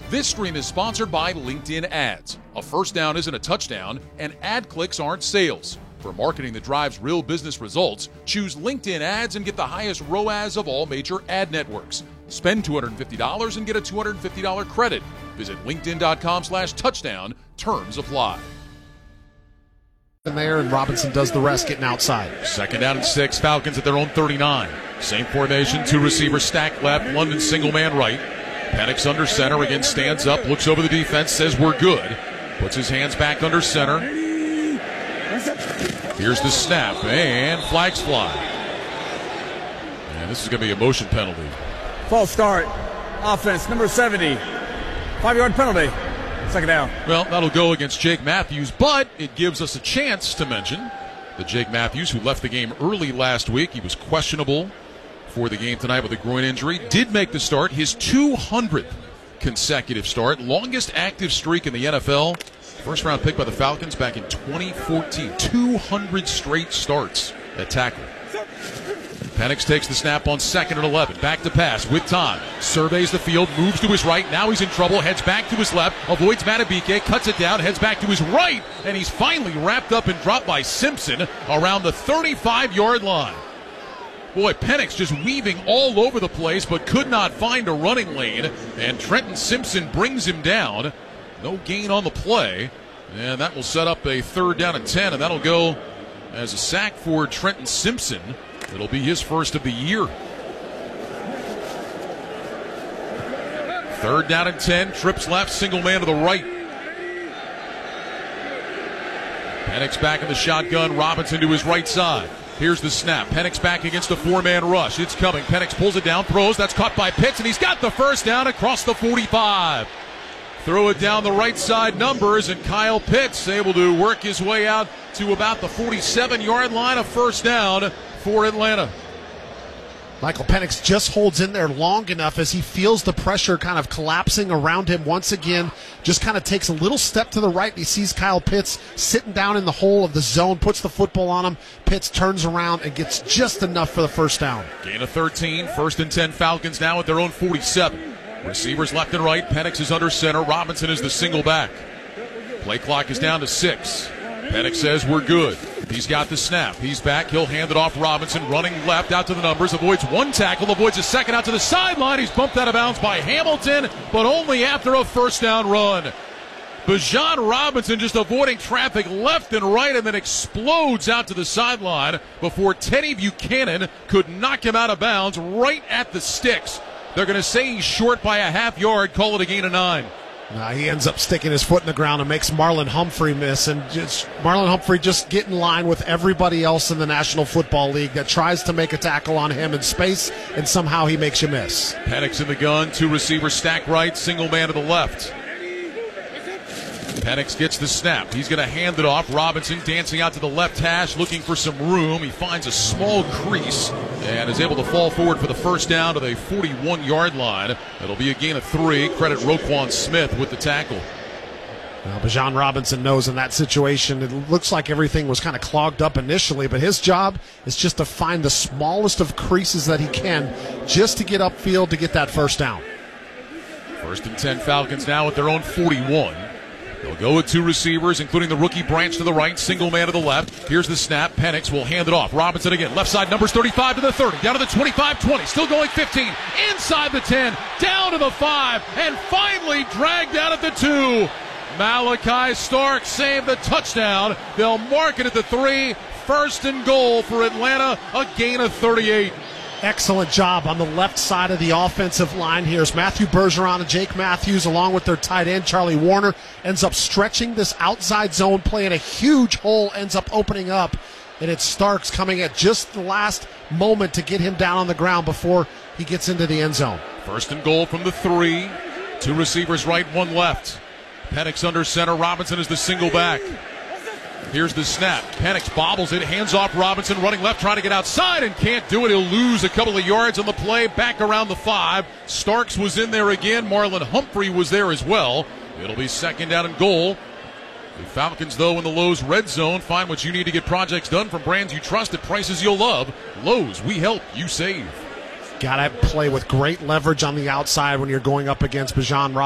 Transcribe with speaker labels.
Speaker 1: This stream is sponsored by LinkedIn Ads. A first down isn't a touchdown, and ad clicks aren't sales. For marketing that drives real business results, choose LinkedIn Ads and get the highest ROAS of all major ad networks. Spend $250 and get a $250 credit. Visit linkedin.com/touchdown. Terms apply.
Speaker 2: There, and Robinson does the rest, getting outside.
Speaker 1: Second down and 6, Falcons at their own 39. Same formation, 2 receivers stacked left, London single man right. Penix under center, again stands up, looks over the defense, says we're good. Puts his hands back under center. Here's the snap, and flags fly. And this is going to be a motion penalty.
Speaker 3: False start. Offense, number 70. 5-yard penalty. Second down.
Speaker 1: Well, that'll go against Jake Matthews, but it gives us a chance to mention that Jake Matthews, who left the game early last week, he was questionable for the game tonight with a groin injury, did make the start, his 200th consecutive start, longest active streak in the NFL. First round pick by the Falcons back in 2014. 200 straight starts at tackle. Penix takes the snap on 2nd and 11. Back to pass with time. Surveys the field, moves to his right. Now he's in trouble. Heads back to his left. Avoids Matabike. Cuts it down. Heads back to his right. And he's finally wrapped up and dropped by Simpson around the 35-yard line. Boy, Penix just weaving all over the place, but could not find a running lane. And Trenton Simpson brings him down. No gain on the play. And that will set up a 3rd down and 10. And that'll go as a sack for Trenton Simpson. It'll be his first of the year. 3rd down and 10. Trips left, single man to the right. Penix back in the shotgun. Robinson to his right side. Here's the snap. Penix back against a 4-man rush. It's coming. Penix pulls it down, throws. That's caught by Pitts, and he's got the first down across the 45. Throw it down the right side numbers, and Kyle Pitts able to work his way out to about the 47-yard line, of first down for Atlanta.
Speaker 2: Michael Penix just holds in there long enough as he feels the pressure kind of collapsing around him once again. Just kind of takes a little step to the right. He sees Kyle Pitts sitting down in the hole of the zone, puts the football on him. Pitts turns around and gets just enough for the first down.
Speaker 1: Gain of 13, 1st and 10 Falcons now at their own 47. Receivers left and right. Penix is under center. Robinson is the single back. Play clock is down to 6. Penix says we're good. He's got the snap. He's back. He'll hand it off. Robinson running left out to the numbers. Avoids one tackle. Avoids a second out to the sideline. He's bumped out of bounds by Hamilton, but only after a first down run. Bijan Robinson just avoiding traffic left and right, and then explodes out to the sideline before Teddy Buchanan could knock him out of bounds right at the sticks. They're going to say he's short by a half yard. Call it a gain of 9.
Speaker 2: He ends up sticking his foot in the ground and makes Marlon Humphrey miss. And Marlon Humphrey just get in line with everybody else in the National Football League that tries to make a tackle on him in space, and somehow he makes you miss.
Speaker 1: Penix in the gun, 2 receivers stacked right, single man to the left. Penix gets the snap. He's going to hand it off. Robinson dancing out to the left hash, looking for some room. He finds a small crease and is able to fall forward for the first down to the 41-yard line. It'll be a gain of 3. Credit Roquan Smith with the tackle.
Speaker 2: Well, Bijan Robinson knows in that situation, it looks like everything was kind of clogged up initially, but his job is just to find the smallest of creases that he can just to get upfield to get that first down.
Speaker 1: 1st and 10 Falcons now at their own 41. They'll go with 2 receivers, including the rookie Branch to the right, single man to the left. Here's the snap. Penix will hand it off. Robinson again. Left side, numbers 35 to the 30. Down to the 25-20. Still going 15. Inside the 10. Down to the 5. And finally dragged out at the 2. Malachi Stark saved the touchdown. They'll mark it at the 3. 1st and goal for Atlanta. A gain of 38.
Speaker 2: Excellent job on the left side of the offensive line here as Matthew Bergeron and Jake Matthews, along with their tight end Charlie Warner, ends up stretching this outside zone play, and a huge hole ends up opening up, and it's Starks coming at just the last moment to get him down on the ground before he gets into the end zone.
Speaker 1: 1st and goal from the 3. 2 receivers right, 1 left. Penix under center. Robinson is the single back. Here's the snap. Penix bobbles it, hands off Robinson, running left, trying to get outside, and can't do it. He'll lose a couple of yards on the play, back around the 5. Starks was in there again. Marlon Humphrey was there as well. It'll be 2nd down and goal. The Falcons, though, in the Lowe's red zone. Find what you need to get projects done from brands you trust at prices you'll love. Lowe's, we help, you save.
Speaker 2: Got to play with great leverage on the outside when you're going up against Bijan Robinson.